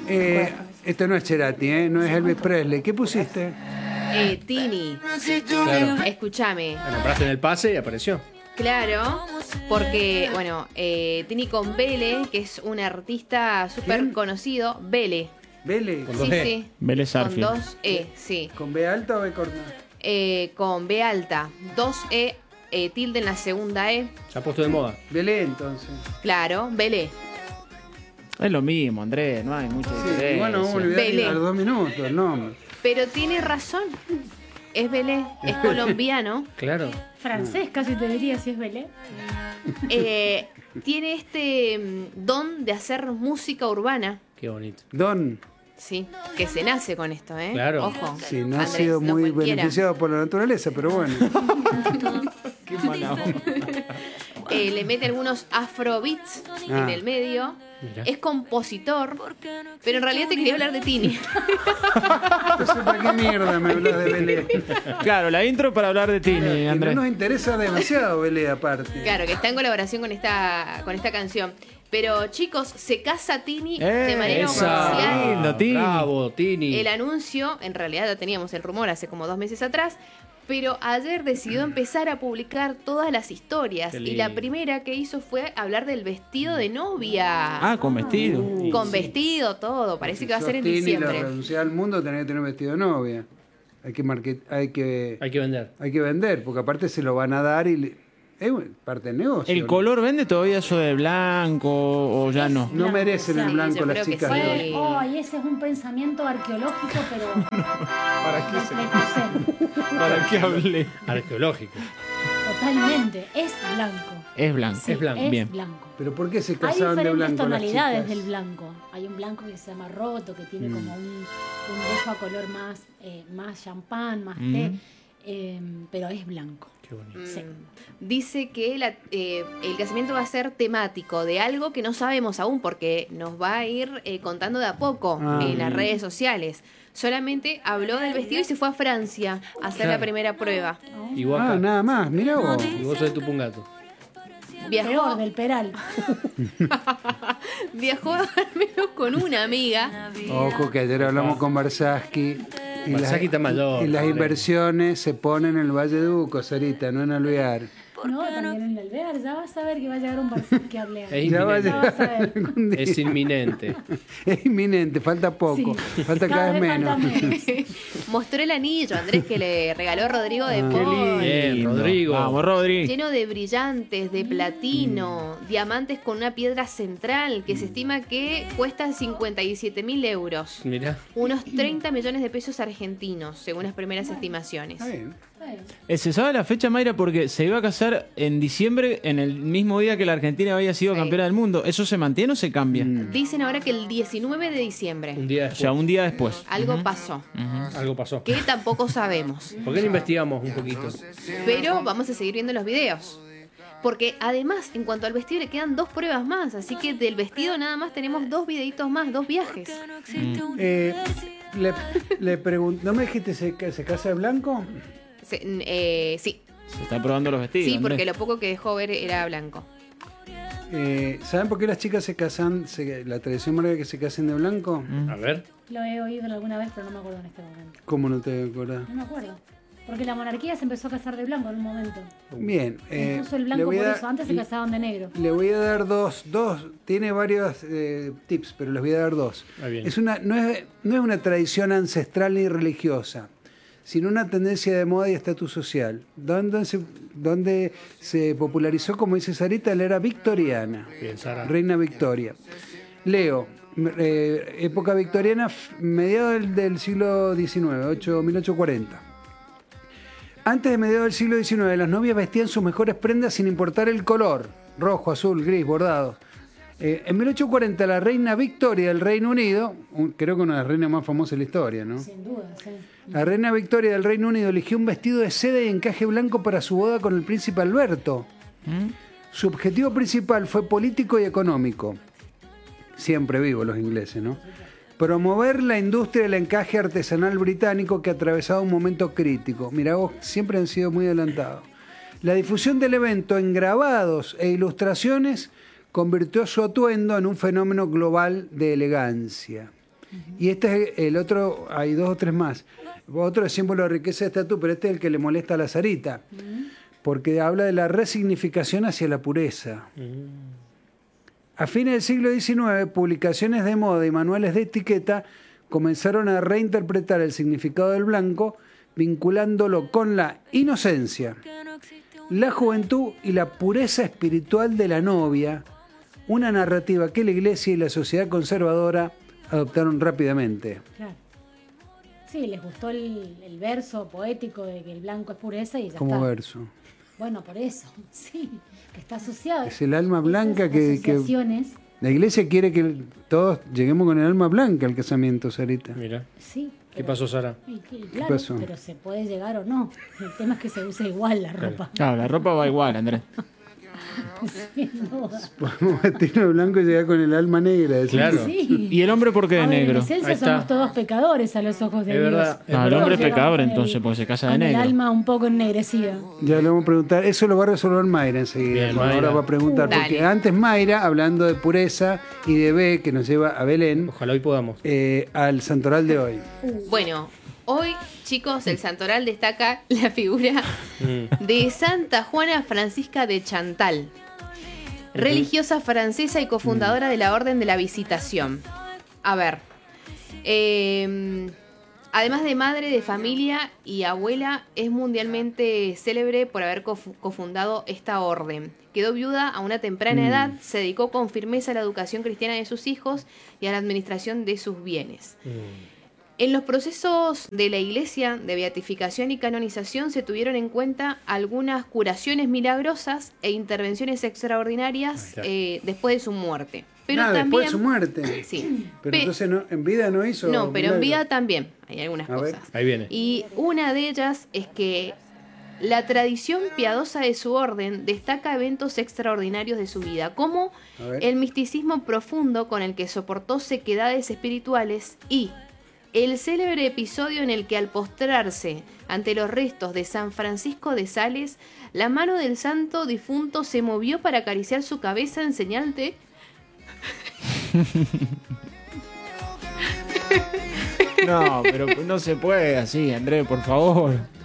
Esto no es Cerati, no es Elvis Presley. ¿Qué pusiste? Tini. Claro. Escúchame. La nombraste en el pase y apareció. Claro, porque, bueno, Tini con Vele, que es un artista súper ¿Quién? conocido. Vele. ¿Vélez? Con dos Sí, E. sí. Vélez Con Sarsfield. 2 E, sí. ¿Con B alta o B corta? Con B alta. 2 E, tilde en la segunda E. Se ha puesto de moda. Belé, entonces. Claro, Vele. Es lo mismo, Andrés, no hay mucha Sí, diferencia. igual no vamos a olvidar Belé. a los 2 minutos el nombre. Pero tiene razón. Es Vele, es colombiano. Claro. Francés casi te diría si es Belé. Tiene este don de hacer música urbana. Qué bonito. Don, Sí, que se nace con esto, ¿eh? Claro. Ojo. sí, no ha Andrés, sido no muy cualquiera. beneficiado por la naturaleza, pero bueno. Qué mala onda. Le mete algunos afrobeats en el medio. Mirá. Es compositor, pero en realidad te quería hablar de Tini. Entonces, ¿para qué mierda me hablas de Belé? Claro, la intro para hablar de Tini, Que no Andrés. nos interesa demasiado Belé, aparte. Claro, que está en colaboración con esta canción. Pero chicos, se casa Tini de manera esa. oficial. Lindo, Tini. Bravo, Tini. El anuncio, en realidad ya teníamos el rumor hace como 2 meses atrás, pero ayer decidió empezar a publicar todas las historias. Qué Y la lindo. primera que hizo fue hablar del vestido de novia. Ah, con vestido. Con vestido, todo. Parece que va a ser en Tini, diciembre. la renunciada al mundo, tenés que tener vestido de novia. Hay que Hay que vender. vender, porque aparte se lo van a dar y es parte del negocio. ¿El ¿no? color vende todavía eso de blanco o ya no? No merecen el Sí, blanco yo las creo que chicas sí. de hoy. Ay, ese es un pensamiento arqueológico, pero ¿Para qué se- representa. ¿Para qué hablé? Arqueológico. Totalmente. Es blanco. Es blanco. Sí, Es blanco. es Bien. blanco. Pero ¿por qué se Hay casaban de diferentes blanco las tonalidades chicas? del blanco. Hay un blanco que se llama roto, que tiene como un dejo a color más champán, más té, pero es blanco. Qué bonito. Sí. Dice que el casamiento va a ser temático de algo que no sabemos aún porque nos va a ir contando de a poco en las redes sociales. Solamente habló del vestido y se fue a Francia a hacer la Claro. primera prueba. Y vos Ah, acá. nada más, mirá vos. Y vos sos de Tupungato. Viajó, Peor, del Peral. viajó al menos con una amiga. Ojo que ayer hablamos con Barsaski. Y Barsaski está mayor, y las Andrés. inversiones se ponen en el Valle de Uco, Sarita, no en Alvear. No, también en el Alvear. Ya vas a ver que va a llegar un Barcel que hable. Es Ya va a inminente. Ya vas a ver. algún día. Es inminente. Es inminente, falta poco, Sí. falta cada vez menos. falta menos. Mostró el anillo, Andrés, que le regaló Rodrigo de Ah, Paul. Bien, Rodrigo. Vamos, Rodri. Lleno de brillantes, de platino, diamantes con una piedra central que se estima que cuesta 57.000 euros. Mirá. Unos 30 millones de pesos argentinos, según las primeras estimaciones. Está bien. Se sabe la fecha, Mayra, porque se iba a casar en diciembre, en el mismo día que la Argentina había sido Sí. campeona del mundo. ¿Eso se mantiene o se cambia? Dicen ahora que el 19 de diciembre Un día O después. sea, un día después. algo pasó, Algo pasó. que tampoco sabemos, ¿Por qué no investigamos un poquito? pero vamos a seguir viendo los videos. Porque además, en cuanto al vestido, le quedan 2 pruebas más. Así que del vestido nada más tenemos 2 videitos más, 2 viajes. Le pregunto, ¿no me dijiste se casa de blanco? Sí, Se está probando los vestidos. sí, porque Andrés. lo poco que dejó ver era blanco. ¿Saben por qué las chicas se casan, la tradición marca que se casen de blanco? A ver. Lo he oído alguna vez, pero no me acuerdo en este momento. ¿Cómo no te acordás? No me acuerdo. Porque la monarquía se empezó a casar de blanco en un momento. Bien. Se puso el le blanco voy por a eso. Antes se casaban de negro. Le voy a dar dos, tiene varios tips, pero les voy a dar 2. Ah, bien. No es una tradición ancestral ni religiosa, sino una tendencia de moda y estatus social, donde se popularizó, como dice Sarita, la era victoriana, Bien, Sara. Reina Victoria. Leo, época victoriana, mediados del siglo XIX, 1840. Antes de mediados del siglo XIX, las novias vestían sus mejores prendas sin importar el color, rojo, azul, gris, bordados. En 1840, la reina Victoria del Reino Unido, creo que una de las reinas más famosas de la historia, ¿no? Sin duda, sí. La reina Victoria del Reino Unido eligió un vestido de seda y encaje blanco para su boda con el príncipe Alberto. Su objetivo principal fue político y económico. Siempre vivos los ingleses, ¿no? Promover la industria del encaje artesanal británico que atravesaba un momento crítico. Mirá vos, siempre han sido muy adelantados. La difusión del evento en grabados e ilustraciones convirtió su atuendo en un fenómeno global de elegancia. Y este es el otro, hay 2 o 3 más. Otro es símbolo de riqueza de estatus, pero este es el que le molesta a la Sarita, porque habla de la resignificación hacia la pureza. A fines del siglo XIX, publicaciones de moda y manuales de etiqueta comenzaron a reinterpretar el significado del blanco, vinculándolo con la inocencia, la juventud y la pureza espiritual de la novia, una narrativa que la Iglesia y la sociedad conservadora adoptaron rápidamente. Claro. Sí, les gustó el verso poético de que el blanco es pureza y ya Como está. verso. Bueno, por eso, sí, que está asociado. Es el alma Esas blanca que asociaciones, la Iglesia quiere que todos lleguemos con el alma blanca al casamiento, Sarita. Mira. sí. ¿Qué pasó, Sara? Claro, pasó? pero se puede llegar o no. El tema es que se usa igual la ropa. Claro, la ropa va igual, Andrés. Sin duda. Podemos vestirnos de blanco y llegar con el alma negra. decís. Claro. Sí. ¿Y el hombre por qué de A ver, negro? En esencia Ahí está. somos todos pecadores a los ojos de Es Dios. verdad, es No, el verdad. hombre es Todos pecador llevamos entonces, porque se casa de con negro. el alma un poco ennegrecida. Ya le vamos a preguntar, eso lo va a resolver Mayra enseguida. Bien, Ahora Mayra. va a preguntar, Dale. porque antes Mayra, hablando de pureza y de B, que nos lleva a Belén, Ojalá hoy podamos. al santoral de hoy. Bueno, hoy, chicos, el santoral destaca la figura de Santa Juana Francisca de Chantal, religiosa francesa y cofundadora de la Orden de la Visitación. A ver, además de madre de familia y abuela, es mundialmente célebre por haber cofundado esta orden. Quedó viuda a una temprana edad, se dedicó con firmeza a la educación cristiana de sus hijos y a la administración de sus bienes. En los procesos de la Iglesia de beatificación y canonización se tuvieron en cuenta algunas curaciones milagrosas e intervenciones extraordinarias después de su muerte. Pero también, después de su muerte. Sí. Pero entonces no, en vida no hizo. No, pero en milagro. vida también hay algunas A ver. cosas. Ahí viene. Y una de ellas es que la tradición piadosa de su orden destaca eventos extraordinarios de su vida, como A ver. el misticismo profundo con el que soportó sequedades espirituales y el célebre episodio en el que al postrarse ante los restos de San Francisco de Sales, la mano del santo difunto se movió para acariciar su cabeza en señal de... No, pero no se puede así, Andrés, por favor.